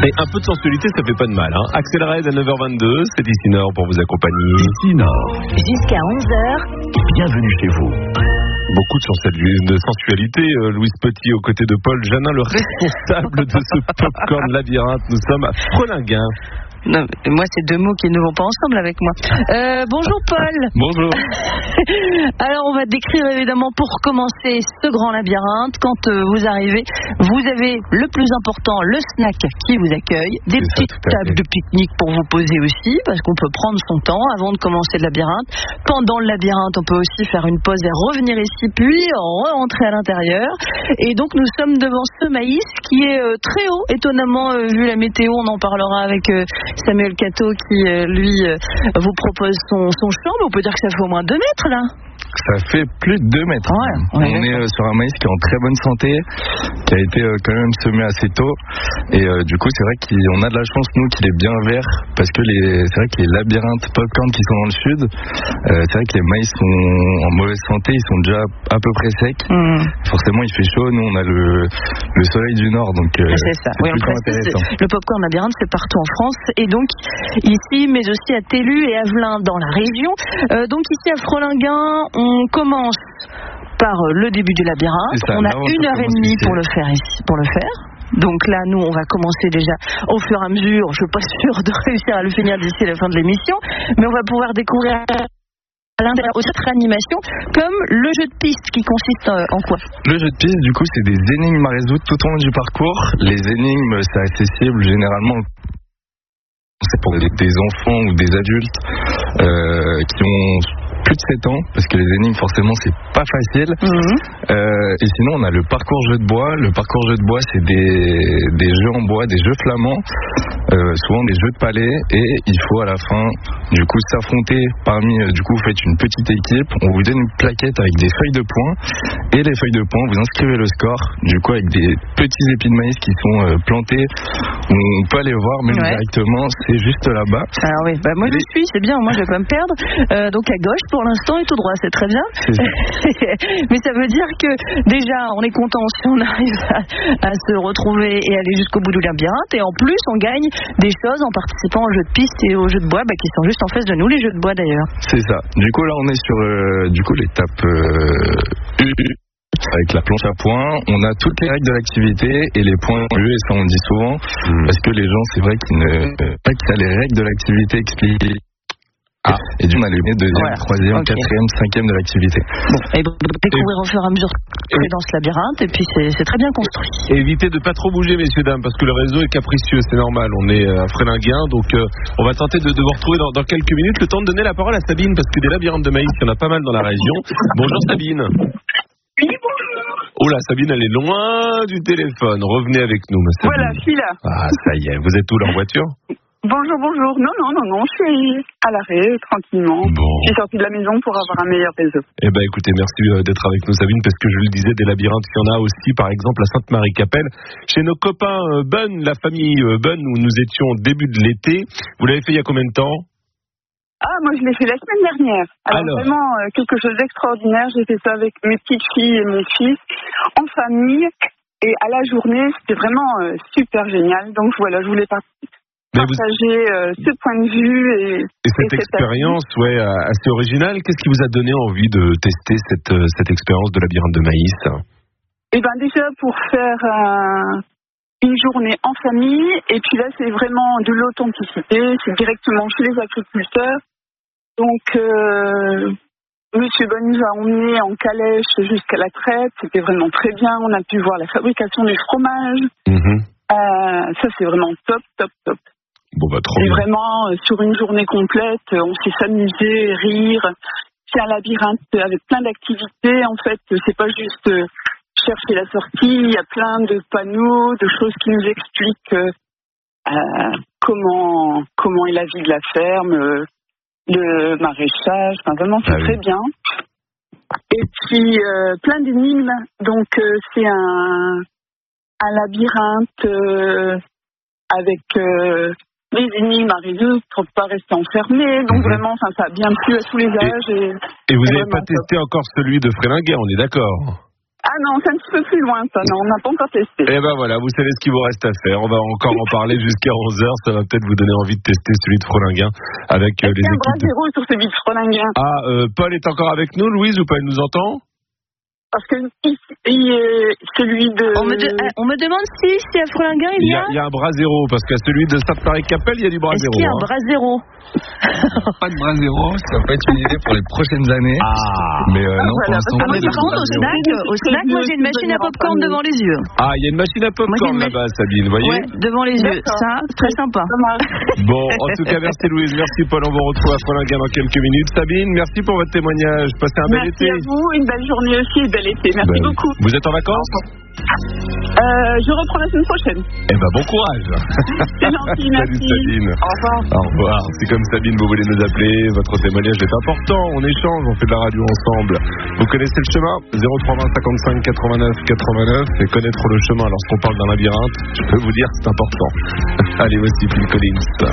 Et un peu de sensualité, ça fait pas de mal. Axel Red à 9h22, c'est d'ici Nord pour vous accompagner. D'ici Nord. Jusqu'à 11h. Bienvenue chez vous. Beaucoup de sensualité, Louise Petit aux côtés de Paul Janin, le responsable de ce popcorn labyrinthe. Nous sommes à Frelinguin. Non, moi, c'est deux mots qui ne vont pas ensemble avec moi. Bonjour Paul. Bonjour. Alors, on va décrire évidemment pour commencer ce grand labyrinthe. Quand vous arrivez, vous avez le plus important, le snack qui vous accueille, des petites tables de pique-nique pour vous poser aussi, parce qu'on peut prendre son temps avant de commencer le labyrinthe. Pendant le labyrinthe, on peut aussi faire une pause et revenir ici, puis re-rentrer à l'intérieur. Et donc, nous sommes devant ce maïs qui est très haut, étonnamment, vu la météo, on en parlera avec Samuel Cato qui, lui, vous propose son champ. On peut dire que ça fait au moins 2 mètres, là. Ça fait plus de 2 mètres. Ouais, on est sur un maïs qui est en très bonne santé, qui a été quand même semé assez tôt. Et du coup, c'est vrai qu'on a de la chance, nous, qu'il est bien vert. Parce que c'est vrai que les labyrinthes popcorn qui sont dans le sud, c'est vrai que les maïs sont en mauvaise santé, ils sont déjà à peu près secs. Forcément, il fait chaud. Nous, on a le soleil du nord, donc c'est ça. C'est plutôt intéressant. Le popcorn labyrinthe, c'est partout en France. Et donc, ici, mais aussi à Tellu et Avelin dans la région. Donc, ici à Frelinguin, on commence par le début du labyrinthe. Ça, on a 1h30 pour le faire. Donc là, nous, on va commencer déjà au fur et à mesure. Je suis pas sûre de réussir à le finir d'ici la fin de l'émission, mais on va pouvoir découvrir à l'intérieur aussi cette réanimation, comme le jeu de piste qui consiste en quoi? Le jeu de piste, du coup, c'est des énigmes à résoudre tout au long du parcours. Les énigmes, c'est accessible généralement. C'est pour des enfants ou des adultes qui ont plus de 7 ans, parce que les énigmes, forcément, c'est pas facile. Et sinon, on a le parcours jeu de bois. Le parcours jeu de bois, c'est des jeux en bois, des jeux flamands, souvent des jeux de palais, et il faut à la fin, du coup, s'affronter parmi, du coup, vous faites une petite équipe, on vous donne une plaquette avec des feuilles de poing, et les feuilles de poing, vous inscrivez le score, du coup, avec des petits épis de maïs qui sont plantés, on peut aller voir, même directement, c'est juste là-bas. Alors oui, moi je suis, c'est bien, moi je vais pas me perdre. Donc à gauche pour l'instant et tout droit, c'est très bien. Mais ça veut dire que déjà on est content si on arrive à se retrouver et aller jusqu'au bout du labyrinthe, et en plus on gagne des choses en participant aux jeux de piste et aux jeux de bois qui sont juste en face de nous, les jeux de bois d'ailleurs. C'est ça. Du coup là on est sur l'étape avec la planche à points, on a toutes les règles de l'activité et les points en jeu, et ça on le dit souvent, parce que les gens, c'est vrai qu'ils pas que ça, les règles de l'activité expliquées. Et du coup, on a les 2e, 3e, 4e, 5e de l'activité. Bon, et découvrir au fur et à mesure dans ce labyrinthe, et puis c'est très bien construit. Et évitez de pas trop bouger, messieurs, dames, parce que le réseau est capricieux, c'est normal. On est à Frelinguin, donc on va tenter de vous retrouver dans quelques minutes. Le temps de donner la parole à Sabine, parce que des labyrinthes de maïs, il y en a pas mal dans la région. Bonjour Sabine. Oui, bonjour. Oh là, Sabine, elle est loin du téléphone. Revenez avec nous, ma Sabine. Voilà, je suis là. Ah, ça y est. Vous êtes où, là, en voiture? Bonjour. Non, je suis à l'arrêt, tranquillement. Bon. Je suis sortie de la maison pour avoir un meilleur réseau. Eh ben, écoutez, merci d'être avec nous, Sabine, parce que je le disais, des labyrinthes, il y en a aussi, par exemple, à Sainte-Marie-Capelle, chez nos copains Bunn, la famille Bunn, où nous étions au début de l'été. Vous l'avez fait il y a combien de temps? Ah, moi, je l'ai fait la semaine dernière. Alors vraiment, quelque chose d'extraordinaire. J'ai fait ça avec mes petites filles et mon fils, en famille, et à la journée, c'était vraiment super génial. Donc voilà, je voulais partager ce point de vue et cette expérience assez originale. Qu'est-ce qui vous a donné envie de tester cette expérience de labyrinthe de maïs? Eh bien, déjà pour faire une journée en famille, et puis là c'est vraiment de l'authenticité, c'est directement chez les agriculteurs. Donc Monsieur Bonne nous a emmenés en calèche jusqu'à la traite, c'était vraiment très bien, on a pu voir la fabrication du fromage. Ça c'est vraiment top. Bon, bah, trop et bien. vraiment sur une journée complète, on s'est s'amusé, rire. C'est un labyrinthe avec plein d'activités, en fait c'est pas juste chercher la sortie, il y a plein de panneaux, de choses qui nous expliquent comment est la vie de la ferme, le maraîchage, enfin vraiment c'est très bien. Et puis plein d'énigmes, donc c'est un labyrinthe avec les énigmes à résoudre pour ne pas rester enfermé, donc vraiment ça a bien plu à tous les âges. Et vous n'avez pas testé encore celui de Frelinguin, on est d'accord? Ah non, c'est un petit peu plus loin, ça. Non, on n'a pas encore testé. Eh ben voilà, vous savez ce qu'il vous reste à faire. On va encore en parler jusqu'à 11h. Ça va peut-être vous donner envie de tester celui de Frolinguin avec les Il y a un équipes. brasero sur celui de Frolinguin. Ah, Paul est encore avec nous, Louise, ou pas? Elle nous entend? Parce que celui de... On me demande si à Frolinguin il y a... Il y a un Brasero, parce qu'à celui de Sainte-Marie-Capelle, il y a du Brasero. Est-ce qu'il y a un Brasero? Pas de Brasero, ça peut être une idée pour les prochaines années. Ah. Mais non, pour voilà, l'instant, Ah, pas mais de par contre, au snack, moi j'ai une machine à popcorn devant les yeux. Ah, il y a une machine à popcorn là-bas, Sabine, vous voyez? Ouais, devant les yeux. D'accord. Ça, très sympa. Ça marche. Bon, en tout cas, merci Louise, merci Paul, on vous retrouve à Frolinguin dans quelques minutes. Sabine, merci pour votre témoignage, passez un bel Merci été. à vous, une belle journée aussi et bel été. Merci beaucoup. Vous êtes en vacances? Je reprends la semaine prochaine. Eh ben bon courage. C'est gentil, Salut merci. Sabine. Au revoir. Au revoir. Si comme Sabine vous voulez nous appeler, votre témoignage est important. On échange, on fait de la radio ensemble. Vous connaissez le chemin 0320 55 89 89 et connaître le chemin lorsqu'on parle d'un labyrinthe, je peux vous dire c'est important. Allez, voici Phil Collins.